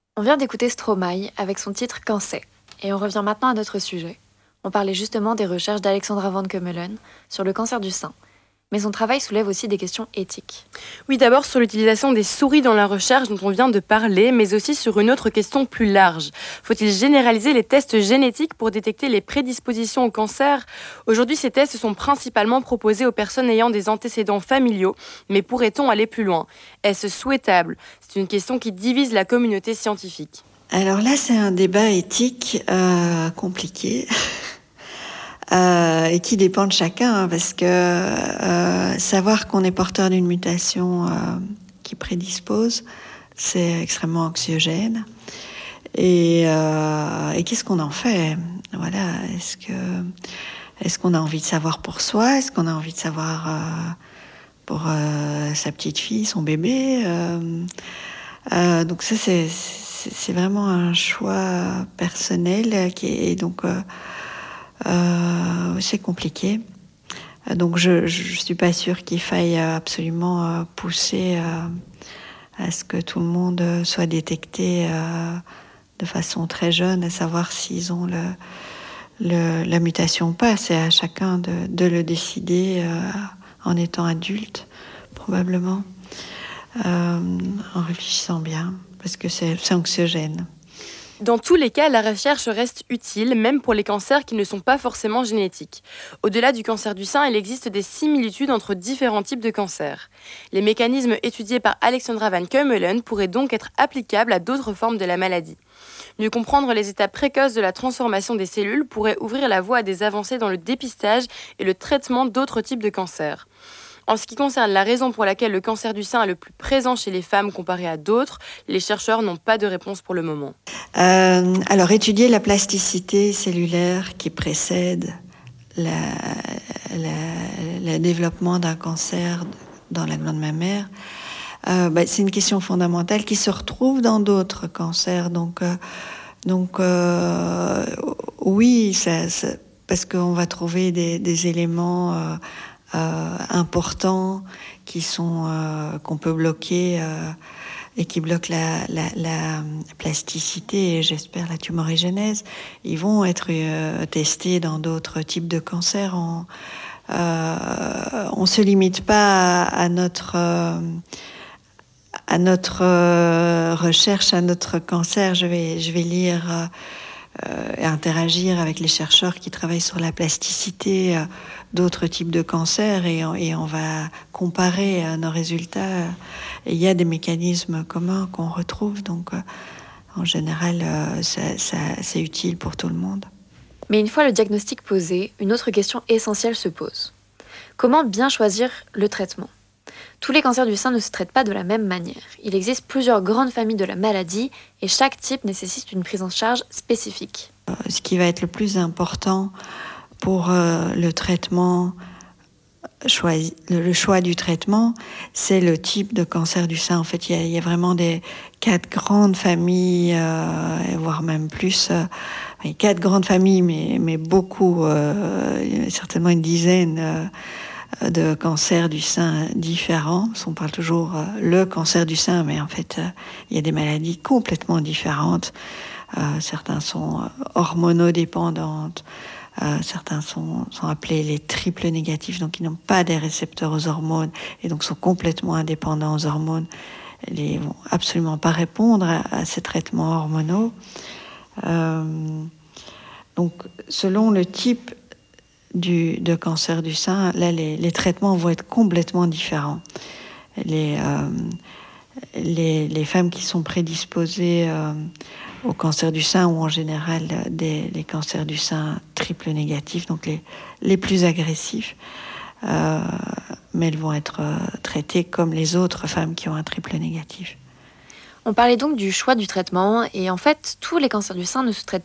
On vient d'écouter Stromae avec son titre Cancer. Et on revient maintenant à notre sujet. On parlait justement des recherches d'Alexandra Van Kemmelen sur le cancer du sein. Mais son travail soulève aussi des questions éthiques. Oui, d'abord sur l'utilisation des souris dans la recherche dont on vient de parler, mais aussi sur une autre question plus large. Faut-il généraliser les tests génétiques pour détecter les prédispositions au cancer ? Aujourd'hui, ces tests sont principalement proposés aux personnes ayant des antécédents familiaux, mais pourrait-on aller plus loin ? Est-ce souhaitable ? C'est une question qui divise la communauté scientifique. Alors là, c'est un débat éthique compliqué et qui dépend de chacun, parce que savoir qu'on est porteur d'une mutation qui prédispose, c'est extrêmement anxiogène. Et qu'est-ce qu'on en fait ? Voilà, est-ce qu'on a envie de savoir pour soi ? Est-ce qu'on a envie de savoir pour sa petite fille, son bébé ? Donc ça, c'est vraiment un choix personnel qui est donc c'est compliqué. Donc je suis pas sûre qu'il faille absolument pousser à ce que tout le monde soit détecté de façon très jeune, à savoir s'ils ont la mutation ou pas. C'est à chacun de le décider en étant adulte, probablement, en réfléchissant bien, parce que c'est anxiogène. Dans tous les cas, la recherche reste utile, même pour les cancers qui ne sont pas forcément génétiques. Au-delà du cancer du sein, il existe des similitudes entre différents types de cancers. Les mécanismes étudiés par Alexandra Van Kemmelen pourraient donc être applicables à d'autres formes de la maladie. Mieux comprendre les étapes précoces de la transformation des cellules pourrait ouvrir la voie à des avancées dans le dépistage et le traitement d'autres types de cancers. En ce qui concerne la raison pour laquelle le cancer du sein est le plus présent chez les femmes comparé à d'autres, les chercheurs n'ont pas de réponse pour le moment. Alors, étudier la plasticité cellulaire qui précède le développement d'un cancer dans la glande mammaire, c'est une question fondamentale qui se retrouve dans d'autres cancers. Donc oui, parce qu'on va trouver des éléments importants qu'on peut bloquer et qui bloquent la plasticité et j'espère la tumorigénèse. Ils vont être testés dans d'autres types de cancers. On se limite pas à notre recherche, à notre cancer. Je vais lire et interagir avec les chercheurs qui travaillent sur la plasticité d'autres types de cancers et on va comparer nos résultats. Et il y a des mécanismes communs qu'on retrouve, donc en général, c'est utile pour tout le monde. Mais une fois le diagnostic posé, une autre question essentielle se pose. Comment bien choisir le traitement ? Tous les cancers du sein ne se traitent pas de la même manière. Il existe plusieurs grandes familles de la maladie et chaque type nécessite une prise en charge spécifique. Ce qui va être le plus important pour le traitement, le choix du traitement, c'est le type de cancer du sein. En fait, il y a vraiment 4 grandes familles, voire même plus. 4 grandes familles, mais beaucoup, certainement une dizaine de cancers du sein différents. On parle toujours le cancer du sein, mais en fait, il y a des maladies complètement différentes. Certains sont hormonodépendantes. Certains sont appelés les triples négatifs, donc ils n'ont pas des récepteurs aux hormones et donc sont complètement indépendants aux hormones. Ils vont absolument pas répondre à ces traitements hormonaux. Donc, selon le type de cancer du sein, là, les traitements vont être complètement différents. Les femmes qui sont prédisposées au cancer du sein ont en général les cancers du sein triple négatifs, donc les plus agressifs, mais elles vont être traitées comme les autres femmes qui ont un triple négatif. On parlait donc du choix du traitement et en fait, tous les cancers du sein ne se traitent